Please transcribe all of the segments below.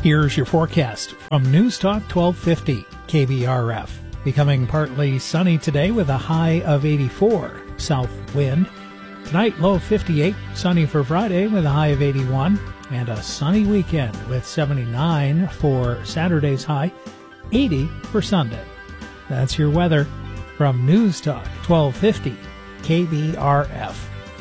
Here's your forecast from News Talk 1250 KBRF. Becoming partly sunny today with a high of 84. South wind. Tonight, low of 58. Sunny for Friday with a high of 81. And a sunny weekend with 79 for Saturday's high. 80 for Sunday. That's your weather from News Talk 1250 KBRF.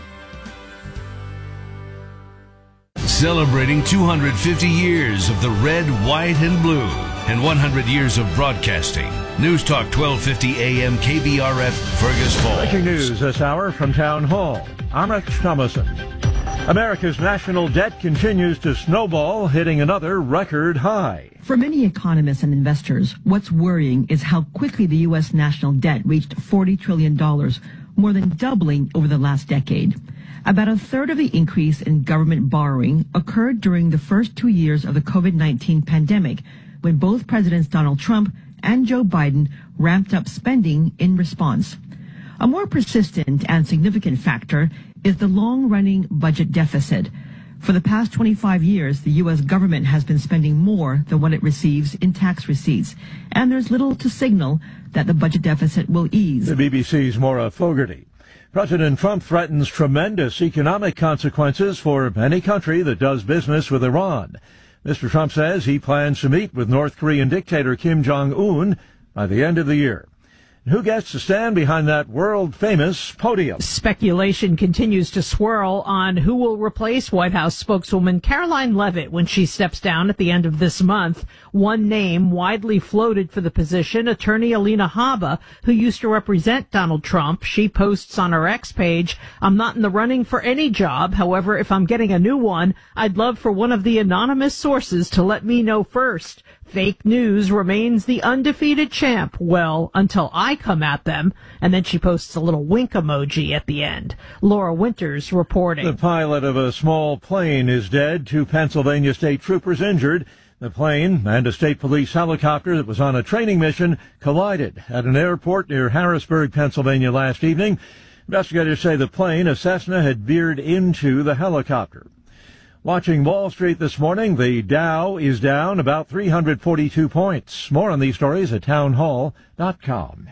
Celebrating 250 years of the red, white, and blue and 100 years of broadcasting. News Talk 1250 AM KBRF, Fergus Falls. Breaking news this hour from Town Hall. I'm Rex Thomason. America's national debt continues to snowball, hitting another record high. For many economists and investors, what's worrying is how quickly the U.S. national debt reached $40 trillion, more than doubling over the last decade. About a third of the increase in government borrowing occurred during the first 2 years of the COVID-19 pandemic, when both Presidents Donald Trump and Joe Biden ramped up spending in response. A more persistent and significant factor is the long-running budget deficit. For the past 25 years, the U.S. government has been spending more than what it receives in tax receipts, and there's little to signal that the budget deficit will ease. The BBC's Maura Fogarty. President Trump threatens tremendous economic consequences for any country that does business with Iran. Mr. Trump says he plans to meet with North Korean dictator Kim Jong-un by the end of the year. Who gets to stand behind that world-famous podium? Speculation continues to swirl on who will replace White House spokeswoman Caroline Leavitt when she steps down at the end of this month. One name widely floated for the position, attorney Alina Habba, who used to represent Donald Trump. She posts on her X page, "I'm not in the running for any job. However, if I'm getting a new one, I'd love for one of the anonymous sources to let me know first. Fake news remains the undefeated champ. Well, until I come at them." And then she posts a little wink emoji at the end. Laura Winters reporting. The pilot of a small plane is dead. 2 Pennsylvania state troopers injured. The plane and a state police helicopter that was on a training mission collided at an airport near Harrisburg, Pennsylvania last evening. Investigators say the plane, a Cessna, had veered into the helicopter. Watching Wall Street this morning, the Dow is down about 342 points. More on these stories at townhall.com.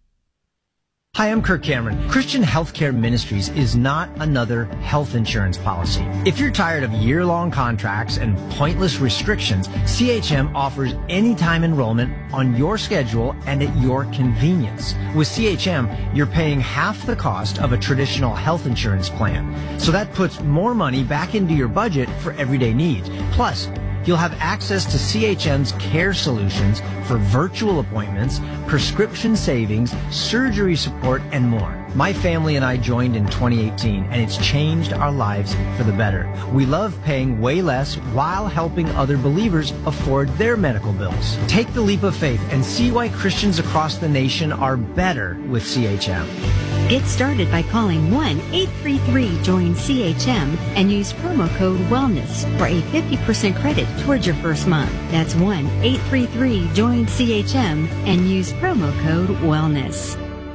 Hi, I'm Kirk Cameron. Christian Healthcare Ministries is not another health insurance policy. If you're tired of year-long contracts and pointless restrictions, CHM offers anytime enrollment on your schedule and at your convenience. With CHM, you're paying half the cost of a traditional health insurance plan. So that puts more money back into your budget for everyday needs. Plus, you'll have access to CHM's care solutions for virtual appointments, prescription savings, surgery support, and more. My family and I joined in 2018, and it's changed our lives for the better. We love paying way less while helping other believers afford their medical bills. Take the leap of faith and see why Christians across the nation are better with CHM. Get started by calling 1-833-JOIN-CHM and use promo code WELLNESS for a 50% credit towards your first month. That's 1-833-JOIN-CHM and use promo code WELLNESS.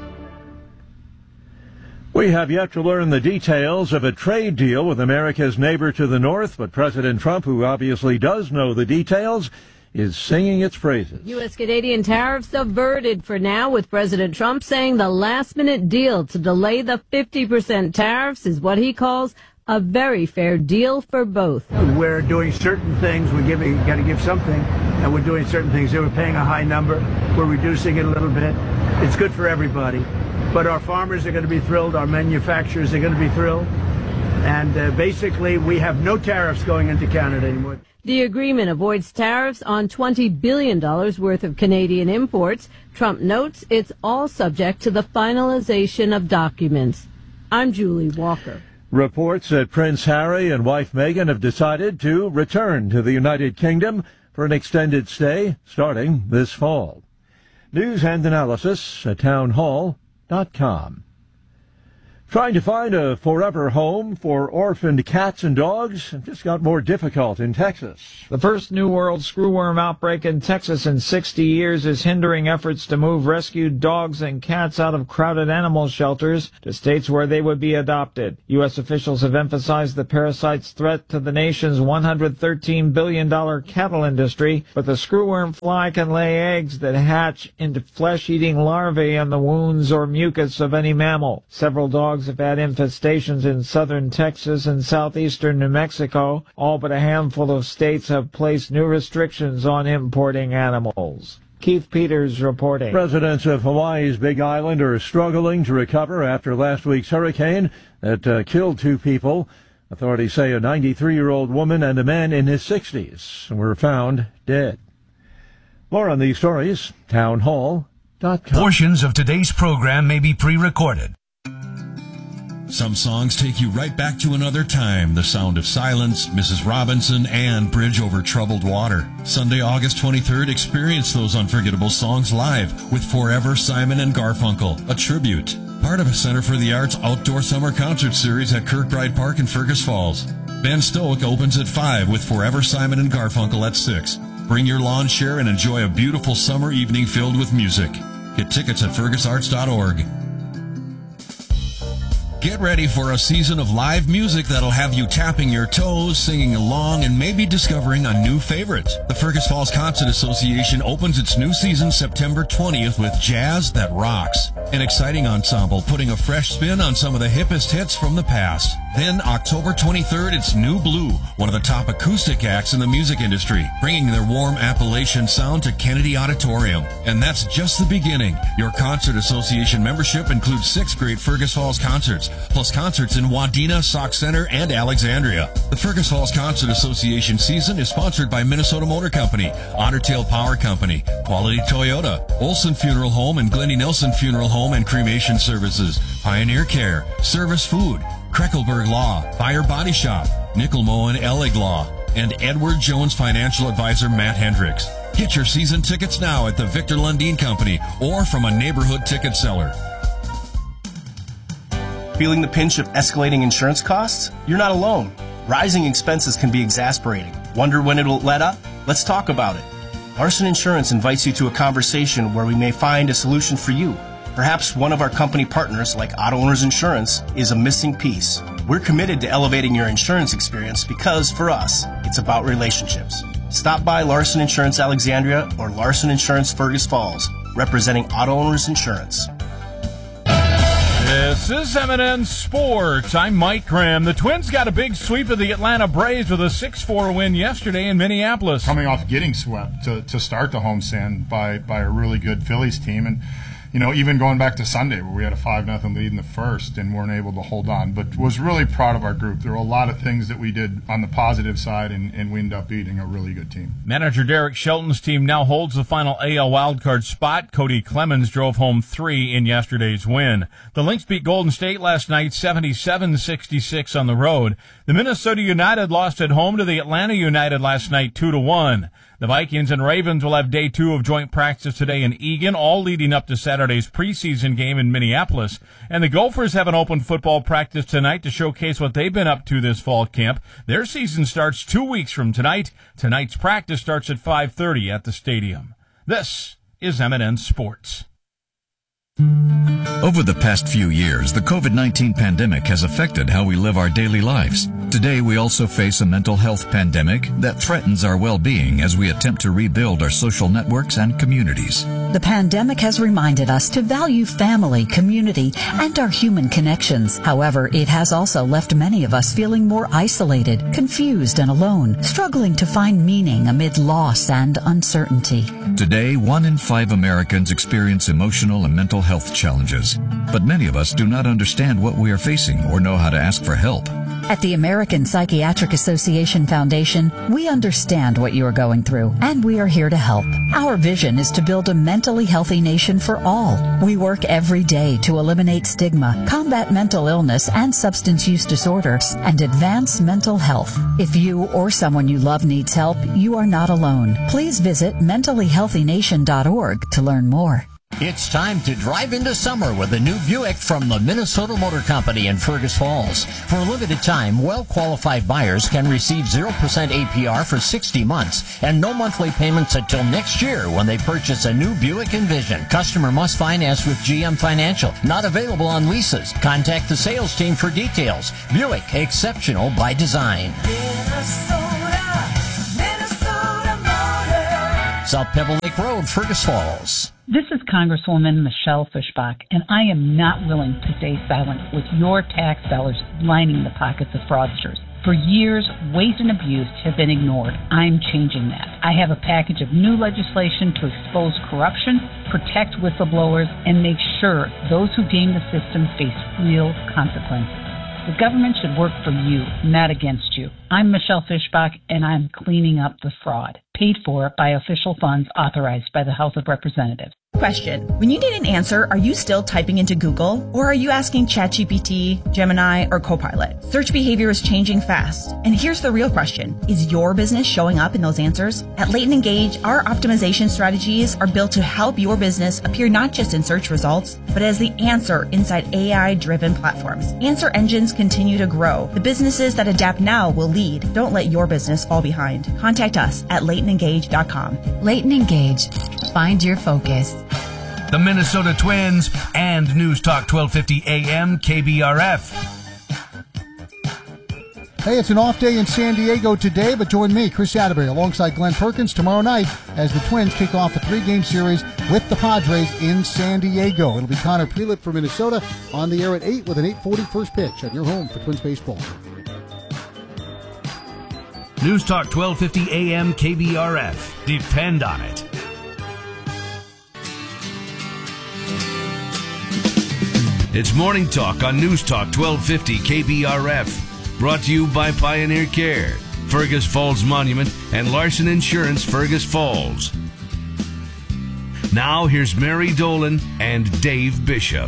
We have yet to learn the details of a trade deal with America's neighbor to the north, but President Trump, who obviously does know the details, is singing its praises. U.S.-Canadian tariffs averted for now, with President Trump saying the last-minute deal to delay the 50% tariffs is what he calls a very fair deal for both. We're doing certain things. Got to give something, and we're doing certain things. They were paying a high number. We're reducing it a little bit. It's good for everybody. But our farmers are going to be thrilled. Our manufacturers are going to be thrilled. And basically, we have no tariffs going into Canada anymore. The agreement avoids tariffs on $20 billion worth of Canadian imports. Trump notes it's all subject to the finalization of documents. I'm Julie Walker. Reports that Prince Harry and wife Meghan have decided to return to the United Kingdom for an extended stay starting this fall. News and analysis at townhall.com. Trying to find a forever home for orphaned cats and dogs just got more difficult in Texas. The first New World screwworm outbreak in Texas in 60 years is hindering efforts to move rescued dogs and cats out of crowded animal shelters to states where they would be adopted. U.S. officials have emphasized the parasite's threat to the nation's $113 billion cattle industry, but the screwworm fly can lay eggs that hatch into flesh-eating larvae on the wounds or mucus of any mammal. Several dogs have had infestations in southern Texas and southeastern New Mexico. All but a handful of states have placed new restrictions on importing animals. Keith Peters reporting. Residents of Hawaii's Big Island are struggling to recover after last week's hurricane that killed 2 people. Authorities say a 93-year-old woman and a man in his 60s were found dead. More on these stories, townhall.com. Portions of today's program may be pre-recorded. Some songs take you right back to another time. The Sound of Silence, Mrs. Robinson, and Bridge Over Troubled Water. Sunday, August 23rd, experience those unforgettable songs live with Forever Simon and Garfunkel, a tribute. Part of a Center for the Arts outdoor summer concert series at Kirkbride Park in Fergus Falls. Ben Stoic opens at 5 with Forever Simon and Garfunkel at 6. Bring your lawn chair and enjoy a beautiful summer evening filled with music. Get tickets at fergusarts.org. Get ready for a season of live music that'll have you tapping your toes, singing along, and maybe discovering a new favorite. The Fergus Falls Concert Association opens its new season September 20th with Jazz That Rocks, an exciting ensemble putting a fresh spin on some of the hippest hits from the past. Then October 23rd, it's New Blue, one of the top acoustic acts in the music industry, bringing their warm Appalachian sound to Kennedy Auditorium. And that's just the beginning. Your Concert Association membership includes 6 great Fergus Falls concerts, plus concerts in Wadena, Sauk Center, and Alexandria. The Fergus Falls Concert Association season is sponsored by Minnesota Motor Company, Otter Tail Power Company, Quality Toyota, Olson Funeral Home and Glennie Nelson Funeral Home and Cremation Services, Pioneer Care, Service Food, Kreckelberg Law, Fire Body Shop, Nickel Moen Elig Law, and Edward Jones Financial Advisor Matt Hendricks. Get your season tickets now at the Victor Lundin Company or from a neighborhood ticket seller. Feeling the pinch of escalating insurance costs? You're not alone. Rising expenses can be exasperating. Wonder when it'll let up? Let's talk about it. Larson Insurance invites you to a conversation where we may find a solution for you. Perhaps one of our company partners, like Auto Owners Insurance, is a missing piece. We're committed to elevating your insurance experience because, for us, it's about relationships. Stop by Larson Insurance Alexandria or Larson Insurance Fergus Falls, representing Auto Owners Insurance. This is M&N Sports. I'm Mike Graham. The Twins got a big sweep of the Atlanta Braves with a 6-4 win yesterday in Minneapolis. Coming off getting swept to start the homestand by a really good Phillies team. And, you know, even going back to Sunday where we had a 5-0 lead in the first and weren't able to hold on. But was really proud of our group. There were a lot of things that we did on the positive side, and we ended up beating a really good team. Manager Derek Shelton's team now holds the final AL wildcard spot. Cody Clemens drove home 3 in yesterday's win. The Lynx beat Golden State last night 77-66 on the road. The Minnesota United lost at home to the Atlanta United last night 2-1. The Vikings and Ravens will have day 2 of joint practice today in Eagan, all leading up to Saturday's preseason game in Minneapolis. And the Gophers have an open football practice tonight to showcase what they've been up to this fall camp. Their season starts 2 weeks from tonight. Tonight's practice starts at 5:30 at the stadium. This is M&N Sports. Over the past few years, the COVID-19 pandemic has affected how we live our daily lives. Today, we also face a mental health pandemic that threatens our well-being as we attempt to rebuild our social networks and communities. The pandemic has reminded us to value family, community, and our human connections. However, it has also left many of us feeling more isolated, confused, and alone, struggling to find meaning amid loss and uncertainty. Today, 1 in 5 Americans experience emotional and mental health challenges, but many of us do not understand what we are facing or know how to ask for help. At the American Psychiatric Association Foundation, we understand what you are going through, and we are here to help. Our vision is to build a mentally healthy nation for all. We work every day to eliminate stigma, combat mental illness and substance use disorders, and advance mental health. If you or someone you love needs help, you are not alone. Please visit mentallyhealthynation.org to learn more. It's time to drive into summer with a new Buick from the Minnesota Motor Company in Fergus Falls. For a limited time, well-qualified buyers can receive 0% APR for 60 months and no monthly payments until next year when they purchase a new Buick Envision. Customer must finance with GM Financial. Not available on leases. Contact the sales team for details. Buick, exceptional by design. Minnesota Motor. South Pebble Lake Road, Fergus Falls. This is Congresswoman Michelle Fischbach, and I am not willing to stay silent with your tax dollars lining the pockets of fraudsters. For years, waste and abuse have been ignored. I'm changing that. I have a package of new legislation to expose corruption, protect whistleblowers, and make sure those who game the system face real consequences. The government should work for you, not against you. I'm Michelle Fischbach, and I'm cleaning up the fraud, paid for by official funds authorized by the House of Representatives. Question. When you need an answer, are you still typing into Google? Or are you asking ChatGPT, Gemini, or Copilot? Search behavior is changing fast. And here's the real question. Is your business showing up in those answers? At Leighton Engage, our optimization strategies are built to help your business appear not just in search results, but as the answer inside AI-driven platforms. Answer engines continue to grow. The businesses that adapt now will lead. Don't let your business fall behind. Contact us at LeightonEngage.com. Leighton Engage. Find your focus. The Minnesota Twins and News Talk 1250 AM KBRF. Hey, it's an off day in San Diego today, but join me, Chris Atterbury, alongside Glenn Perkins tomorrow night as the Twins kick off a 3-game series with the Padres in San Diego. It'll be Connor Prelip for Minnesota on the air at 8 with an 8:40 first pitch on your home for Twins baseball. News Talk 1250 AM KBRF. Depend on it. It's Morning Talk on News Talk 1250 KBRF. Brought to you by Pioneer Care, Fergus Falls Monument, and Larson Insurance Fergus Falls. Now here's Mary Dolan and Dave Bishop.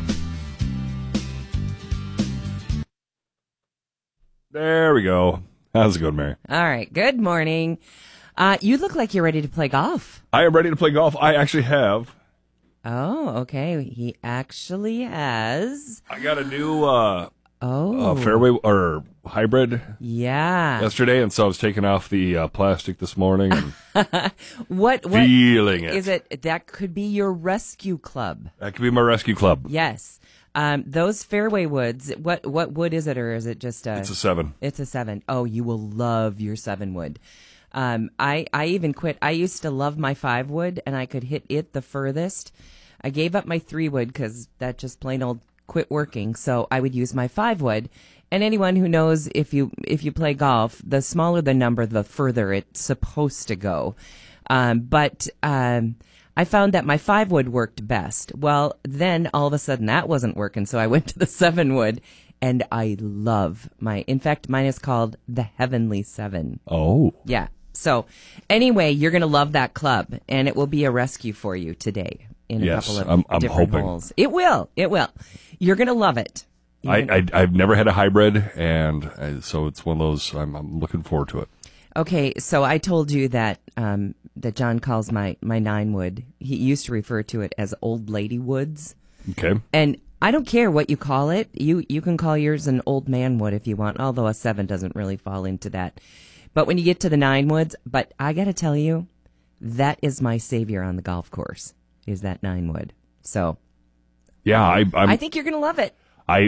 There we go. How's it going, Mary? All right. Good morning. You look like you're ready to play golf. I am ready to play golf. I actually have. Oh, okay. He actually has. I got a new fairway or hybrid yesterday, and so I was taking off the plastic this morning and what feeling it. Is it that could be your rescue club? That could be my rescue club. Yes. Those fairway woods, what wood is it, or is it just It's a 7. It's a 7. Oh, you will love your 7 wood. I even quit. I used to love my 5 wood, and I could hit it the furthest. I gave up my 3 wood because that just plain old quit working. So I would use my 5 wood. And anyone who knows, if you play golf, the smaller the number, the further it's supposed to go. But I found that my 5 wood worked best. Well, then all of a sudden that wasn't working, so I went to the 7 wood. And I love in fact, mine is called the Heavenly 7. Oh. Yeah. So anyway, you're going to love that club, and it will be a rescue for you today in a couple of I'm different hoping. holes. It will. You're going to love it. I've never had a hybrid, and so it's one of those, I'm looking forward to it. Okay, so I told you that that John calls my 9 wood. He used to refer to it as old lady woods. Okay. And I don't care what you call it. You can call yours an old man wood if you want, although a 7 doesn't really fall into that. But when you get to the 9 woods, but I got to tell you, that is my savior on the golf course, is that 9 wood. So, yeah, I think you're going to love it.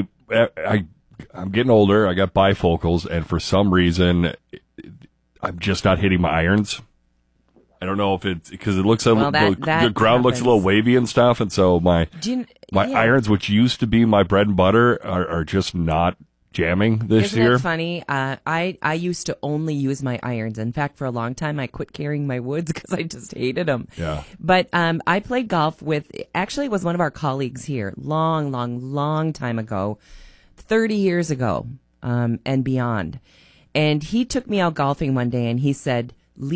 I'm getting older. I got bifocals, and for some reason, I'm just not hitting my irons. I don't know if it's because it looks the ground looks a little wavy and stuff, and so my irons, which used to be my bread and butter, are just not jamming this year. Isn't it funny? I used to only use my irons. In fact, for a long time, I quit carrying my woods because I just hated them. Yeah. But I played golf with, actually it was one of our colleagues here, long time ago, 30 years ago and beyond. And he took me out golfing one day, and he said,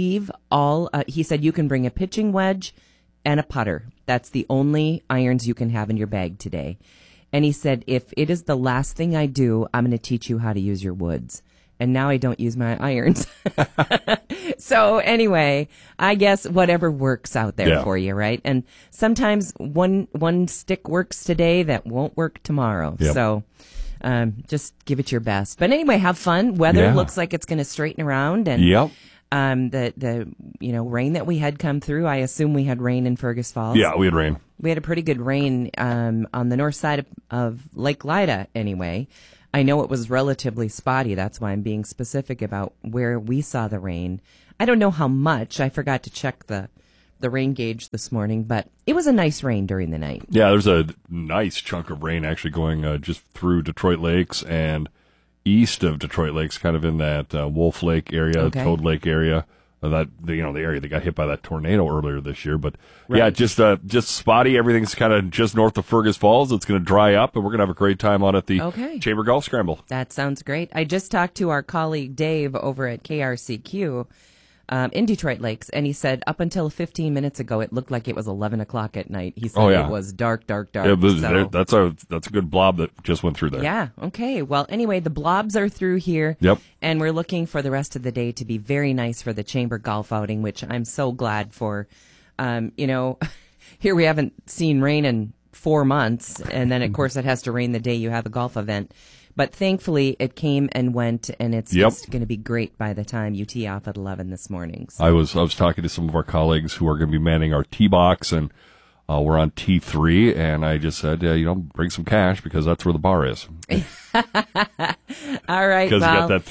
he said, you can bring a pitching wedge and a putter. That's the only irons you can have in your bag today. And he said, if it is the last thing I do, I'm going to teach you how to use your woods. And now I don't use my irons. So anyway, I guess whatever works out there for you, right? And sometimes one stick works today that won't work tomorrow. Yep. So just give it your best. But anyway, have fun. Weather looks like it's going to straighten around. And the rain that we had come through, I assume we had rain in Fergus Falls. Yeah, we had rain. We had a pretty good rain on the north side of Lake Lida anyway. I know it was relatively spotty. That's why I'm being specific about where we saw the rain. I don't know how much. I forgot to check the rain gauge this morning, but it was a nice rain during the night. Yeah, there's a nice chunk of rain actually going just through Detroit Lakes and east of Detroit Lakes, kind of in that Wolf Lake area, Toad Lake area. The area that got hit by that tornado earlier this year. But just spotty. Everything's kind of just north of Fergus Falls. It's going to dry up, and we're going to have a great time out at the Chamber Golf Scramble. That sounds great. I just talked to our colleague Dave over at KRCQ in Detroit Lakes, and he said up until 15 minutes ago, it looked like it was 11 o'clock at night. He said it was dark. That's a good blob that just went through there. Yeah. Okay. Well, anyway, the blobs are through here. Yep. And we're looking for the rest of the day to be very nice for the Chamber golf outing, which I'm so glad for. Here we haven't seen rain in 4 months, and then of course it has to rain the day you have a golf event. But thankfully, it came and went, and it's just going to be great by the time you tee off at 11 this morning. So. I was talking to some of our colleagues who are going to be manning our tee box, and we're on T3, and I just said, bring some cash because that's where the bar is. All right, because you got that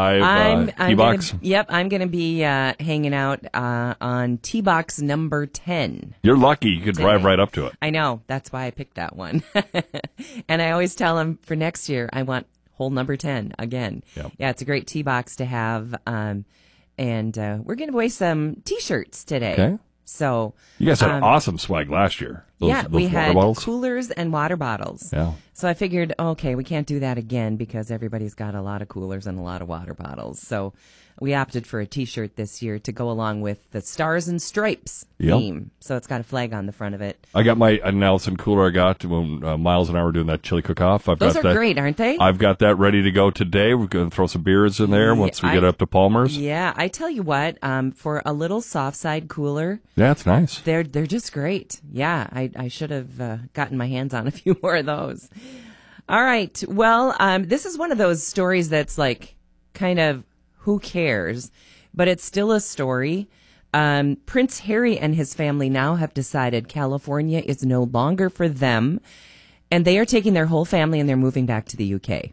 3-5 tee box. I'm going to be hanging out on tee box number 10. You're lucky you could drive right up to it. I know. That's why I picked that one. And I always tell them for next year, I want hole number 10 again. Yep. Yeah, it's a great tee box to have. And we're giving away some T-shirts today. Okay. So you guys had awesome swag last year. Those we had bottles? coolers and water bottles. Yeah. So I figured, okay, we can't do that again because everybody's got a lot of coolers and a lot of water bottles. So we opted for a T-shirt this year to go along with the Stars and Stripes theme. So it's got a flag on the front of it. I got my Nelson cooler I got when Miles and I were doing that chili cook-off. Those are great, aren't they? I've got that ready to go today. We're going to throw some beers in there once we get up to Palmer's. Yeah, I tell you what, for a little soft side cooler. Yeah, it's nice. They're just great. Yeah, I should have gotten my hands on a few more of those. All right. Well, this is one of those stories that's like kind of who cares, but it's still a story. Prince Harry and his family now have decided California is no longer for them, and they are taking their whole family and they're moving back to the UK.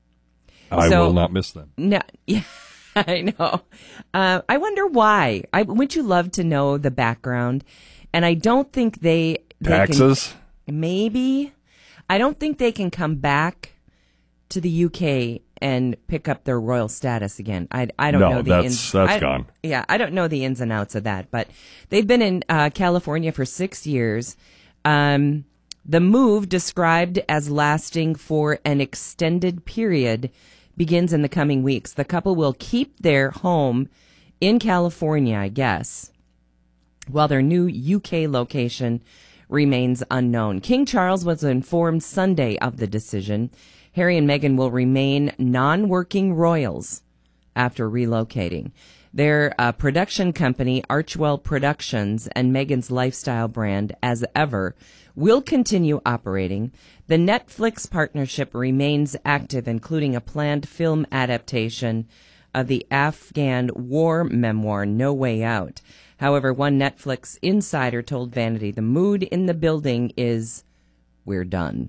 I will not miss them. No, yeah, I know. I wonder why. Wouldn't you love to know the background? And I don't think taxes? Maybe. I don't think they can come back to the UK and pick up their royal status again. I don't know the that's gone. Yeah, I don't know the ins and outs of that, but they've been in California for 6 years. The move, described as lasting for an extended period, begins in the coming weeks. The couple will keep their home in California, I guess, while their new UK location remains unknown. King Charles was informed Sunday of the decision. Harry and Meghan will remain non-working royals after relocating. Their production company, Archwell Productions, and Meghan's lifestyle brand, As Ever, will continue operating. The Netflix partnership remains active, including a planned film adaptation of the Afghan war memoir, No Way Out. However, one Netflix insider told Vanity the mood in the building is, we're done.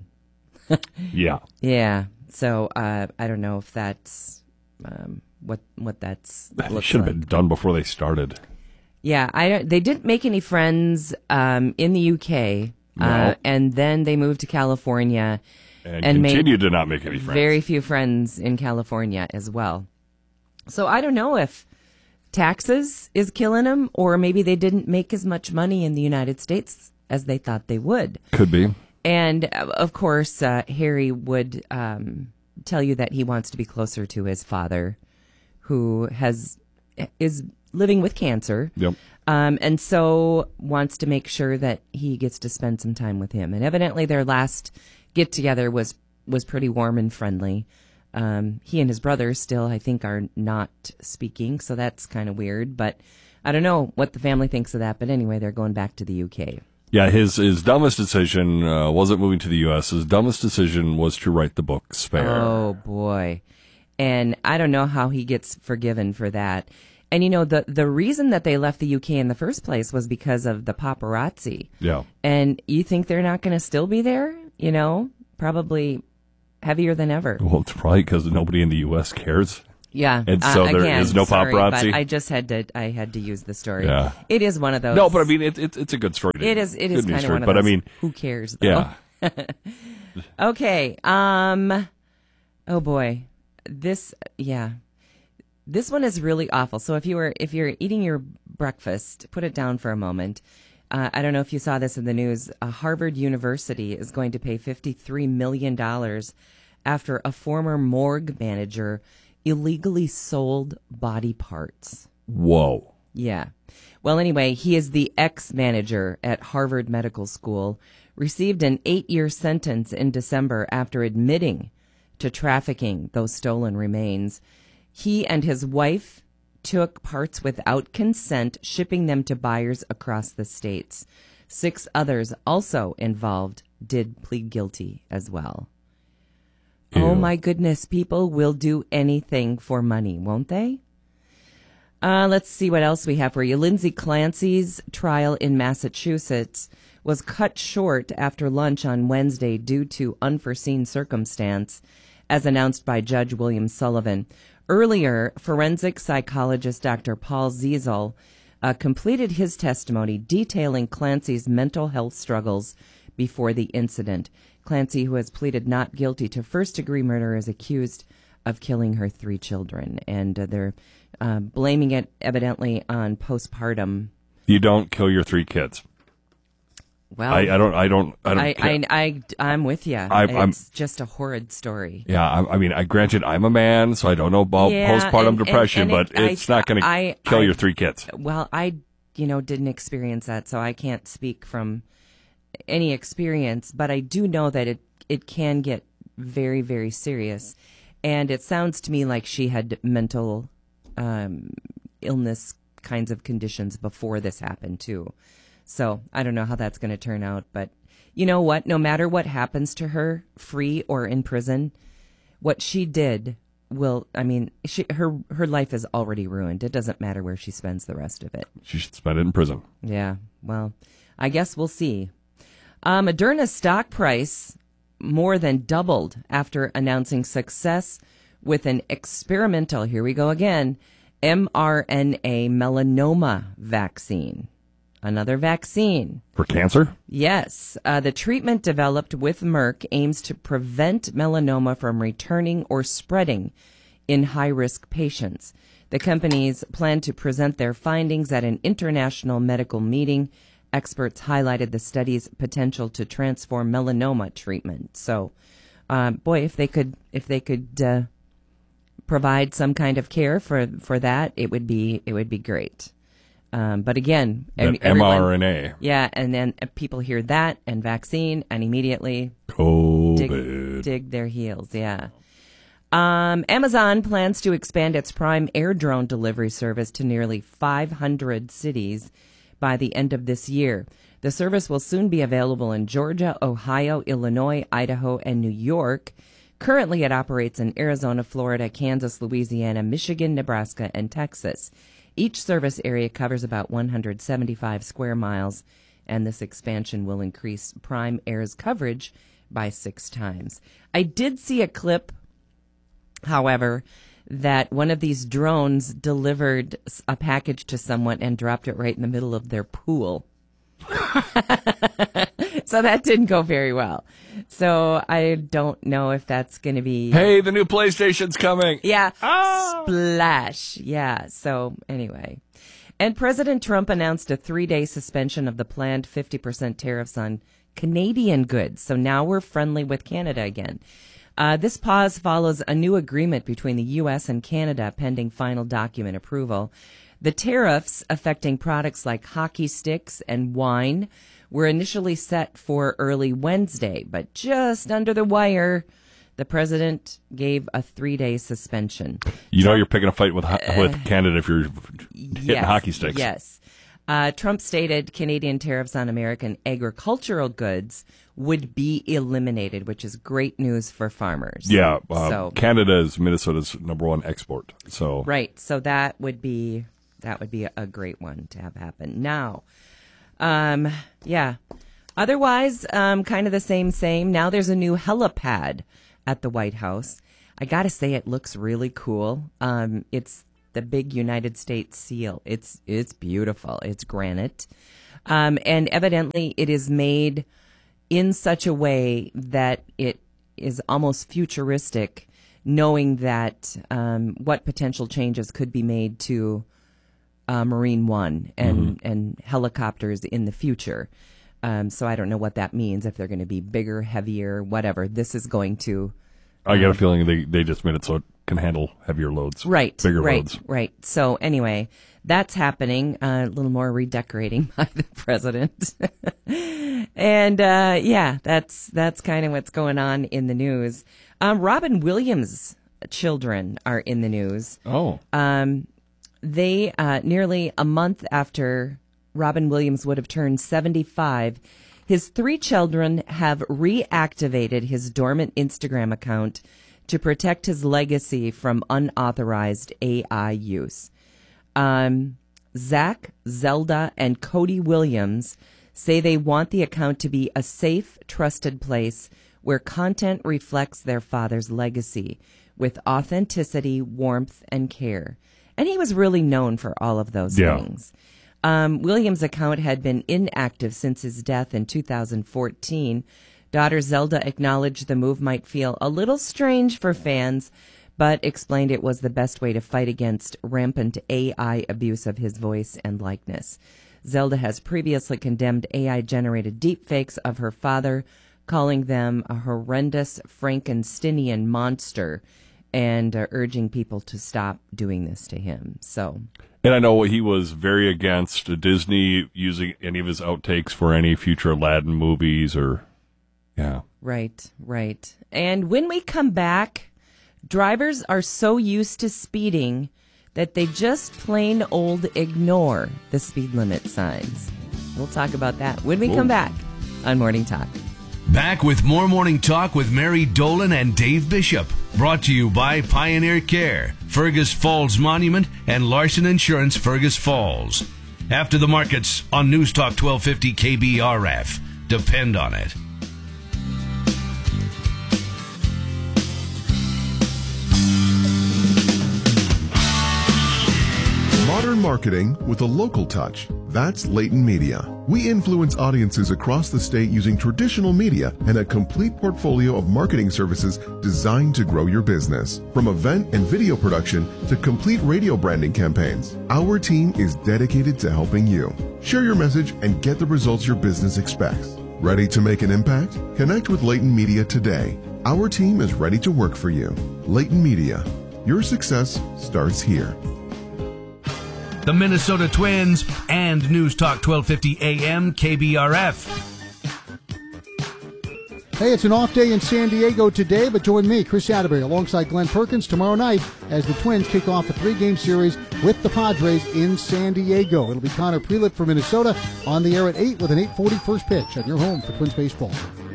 Yeah. Yeah. So I don't know if that's what that's. It should have been done before they started. Yeah, they didn't make any friends in the UK, and then they moved to California and continued to not make any friends. Very few friends in California as well. So I don't know if taxes is killing them, or maybe they didn't make as much money in the United States as they thought they would. Could be. And, of course, Harry would tell you that he wants to be closer to his father, who is living with cancer. Yep. And so wants to make sure that he gets to spend some time with him. And evidently their last get-together was pretty warm and friendly. He and his brother still, I think, are not speaking, so that's kind of weird. But I don't know what the family thinks of that. But anyway, they're going back to the UK. Yeah, his dumbest decision wasn't moving to the U.S. His dumbest decision was to write the book Spare. Oh, boy. And I don't know how he gets forgiven for that. And, you know, the reason that they left the UK in the first place was because of the paparazzi. Yeah. And you think they're not going to still be there? You know, probably heavier than ever. Well, it's probably because nobody in the U.S. cares. Yeah. And so there is no paparazzi. But I just had to use the story. Yeah. It is one of those. No, but I mean, it's a good story. It is kind of one of those. But I mean, who cares, though? Yeah. Okay. Oh, boy. This one is really awful. So if you're eating your breakfast, put it down for a moment. I don't know if you saw this in the news. Harvard University is going to pay $53 million after a former morgue manager illegally sold body parts. Whoa. Yeah. Well, anyway, he is the ex-manager at Harvard Medical School, received an 8-year sentence in December after admitting to trafficking those stolen remains. He and his wife took parts without consent, shipping them to buyers across the states. 6 others also involved did plead guilty as well. Ew. Oh, my goodness. People will do anything for money, won't they? Let's see what else we have for you. Lindsay Clancy's trial in Massachusetts was cut short after lunch on Wednesday due to unforeseen circumstance, as announced by Judge William Sullivan. Earlier, forensic psychologist Dr. Paul Ziesel completed his testimony detailing Clancy's mental health struggles before the incident. Clancy, who has pleaded not guilty to first-degree murder, is accused of killing her 3 children, and they're blaming it evidently on postpartum. You don't kill your 3 kids. Well, I don't. I'm with you. It's just a horrid story. Yeah, I mean, granted, I'm a man, so I don't know about postpartum depression, but it's not going to kill your 3 kids. Well, I didn't experience that, so I can't speak from any experience, but I do know that it can get very, very serious. And it sounds to me like she had mental illness kinds of conditions before this happened, too. So I don't know how that's going to turn out. But you know what? No matter what happens to her, free or in prison, what she did her life is already ruined. It doesn't matter where she spends the rest of it. She should spend it in prison. Yeah, well, I guess we'll see. Moderna's stock price more than doubled after announcing success with an experimental, here we go again, mRNA melanoma vaccine. Another vaccine. For cancer? Yes. The treatment developed with Merck aims to prevent melanoma from returning or spreading in high-risk patients. The companies plan to present their findings at an international medical meeting. Experts highlighted the study's potential to transform melanoma treatment. So, boy, if they could provide some kind of care for that, it would be great. But again, mRNA. Yeah, and then people hear that and vaccine and immediately dig their heels. Yeah. Amazon plans to expand its Prime Air drone delivery service to nearly 500 cities by the end of this year. The service will soon be available in Georgia, Ohio, Illinois, Idaho, and New York. Currently, it operates in Arizona, Florida, Kansas, Louisiana, Michigan, Nebraska, and Texas. Each service area covers about 175 square miles, and this expansion will increase Prime Air's coverage by 6 times. I did see a clip, however, that one of these drones delivered a package to someone and dropped it right in the middle of their pool. So that didn't go very well. So I don't know if that's going to be... Hey, the new PlayStation's coming. Yeah. Oh. Splash. Yeah. So anyway. And President Trump announced a 3-day suspension of the planned 50% tariffs on Canadian goods. So now we're friendly with Canada again. This pause follows a new agreement between the U.S. and Canada pending final document approval. The tariffs affecting products like hockey sticks and wine were initially set for early Wednesday, but just under the wire, The president gave a 3-day suspension. You're picking a fight with Canada if you're hitting hockey sticks. Yes. Trump stated Canadian tariffs on American agricultural goods would be eliminated, which is great news for farmers. Yeah, Canada is Minnesota's #1 export. So right, so that would be a great one to have happen. Now, otherwise, kind of the same. Now there's a new helipad at the White House. I got to say, it looks really cool. It's the big United States seal. It's beautiful. It's granite. And evidently it is made in such a way that it is almost futuristic, knowing that what potential changes could be made to Marine One and helicopters in the future. So I don't know what that means, if they're going to be bigger, heavier, whatever. This is going to... I got a feeling they just made it so it can handle heavier loads. Right. Bigger loads. Right. So anyway, that's happening. A little more redecorating by the president. And that's kind of what's going on in the news. Robin Williams' children are in the news. Oh. They, nearly a month after Robin Williams would have turned 75, his 3 children have reactivated his dormant Instagram account to protect his legacy from unauthorized AI use. Zach, Zelda, and Cody Williams say they want the account to be a safe, trusted place where content reflects their father's legacy with authenticity, warmth, and care. And he was really known for all of those things. Williams' account had been inactive since his death in 2014. Daughter Zelda acknowledged the move might feel a little strange for fans, but explained it was the best way to fight against rampant AI abuse of his voice and likeness. Zelda has previously condemned AI-generated deepfakes of her father, calling them a horrendous Frankensteinian monster, and urging people to stop doing this to him. And I know he was very against Disney using any of his outtakes for any future Aladdin movies Right. And when we come back, drivers are so used to speeding that they just plain old ignore the speed limit signs. We'll talk about that when we come back on Morning Talk. Back with more Morning Talk with Mary Dolan and Dave Bishop. Brought to you by Pioneer Care, Fergus Falls Monument, and Larson Insurance Fergus Falls. After the markets on News Talk 1250 KBRF. Depend on it. Modern marketing with a local touch. That's Leighton Media. We influence audiences across the state using traditional media and a complete portfolio of marketing services designed to grow your business. From event and video production to complete radio branding campaigns, our team is dedicated to helping you. Share your message and get the results your business expects. Ready to make an impact? Connect with Leighton Media today. Our team is ready to work for you. Leighton Media. Your success starts here. The Minnesota Twins and News Talk 1250 AM KBRF. Hey, it's an off day in San Diego today, but join me, Chris Atterbury, alongside Glenn Perkins tomorrow night as the Twins kick off a 3-game series with the Padres in San Diego. It'll be Connor Prelip for Minnesota on the air at 8 with an 8:40 first pitch at your home for Twins baseball.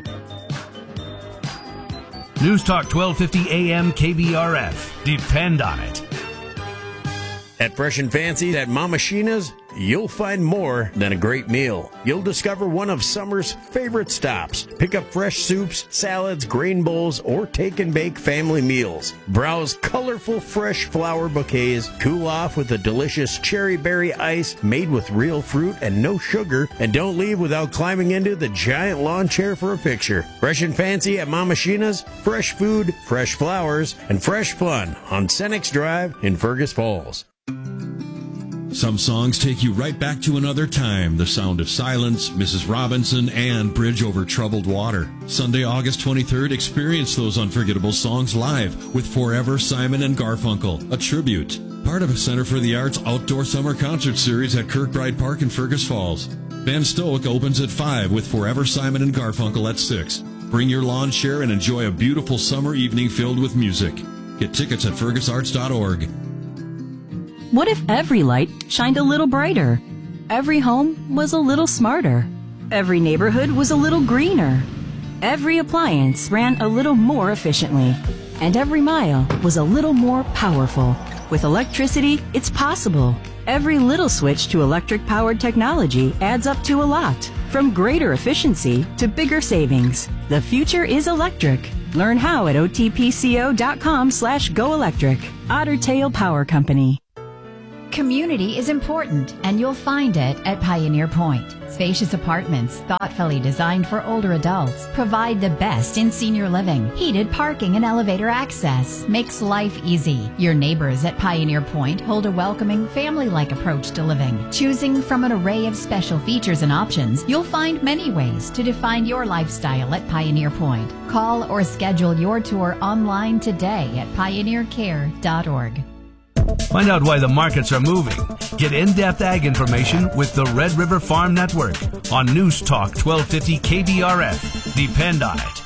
News Talk 1250 AM KBRF. Depend on it. At Fresh and Fancy at Mama Sheena's, you'll find more than a great meal. You'll discover one of summer's favorite stops. Pick up fresh soups, salads, grain bowls, or take and bake family meals. Browse colorful fresh flower bouquets, cool off with a delicious cherry berry ice made with real fruit and no sugar, and don't leave without climbing into the giant lawn chair for a picture. Fresh and Fancy at Mama Sheena's, fresh food, fresh flowers, and fresh fun on Senex Drive in Fergus Falls. Some songs take you right back to another time. The Sound of Silence, Mrs. Robinson, and Bridge Over Troubled Water. Sunday, August 23rd, experience those unforgettable songs live with Forever Simon and Garfunkel, a tribute. Part of a Center for the Arts outdoor summer concert series at Kirkbride Park in Fergus Falls. Ben Stoic opens at 5 with Forever Simon and Garfunkel at 6. Bring your lawn chair and enjoy a beautiful summer evening filled with music. Get tickets at fergusarts.org. What if every light shined a little brighter? Every home was a little smarter. Every neighborhood was a little greener. Every appliance ran a little more efficiently. And every mile was a little more powerful. With electricity, it's possible. Every little switch to electric-powered technology adds up to a lot. From greater efficiency to bigger savings. The future is electric. Learn how at otpco.com/goelectric. Otter Tail Power Company. Community is important, and you'll find it at Pioneer Point. Spacious apartments, thoughtfully designed for older adults, provide the best in senior living. Heated parking and elevator access makes life easy. Your neighbors at Pioneer Point hold a welcoming, family-like approach to living. Choosing from an array of special features and options, you'll find many ways to define your lifestyle at Pioneer Point. Call or schedule your tour online today at pioneercare.org. Find out why the markets are moving. Get in-depth ag information with the Red River Farm Network on News Talk 1250 KBRF. Depend on it.